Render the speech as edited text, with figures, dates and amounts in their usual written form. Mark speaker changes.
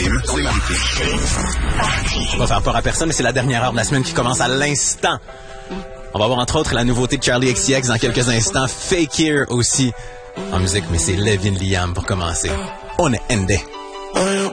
Speaker 1: ultime, c'est
Speaker 2: On va faire peur à personne, mais c'est la dernière heure de la semaine qui commence à l'instant. On va voir entre autres la nouveauté de Charlie XCX dans quelques instants. Fake Here aussi en musique, mais c'est Levin Liam pour commencer. On est endé.
Speaker 3: I am